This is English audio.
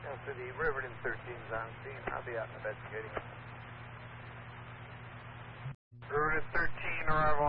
City, Riverton 13's on scene. I'll be out investigating. Riverton 13, arrival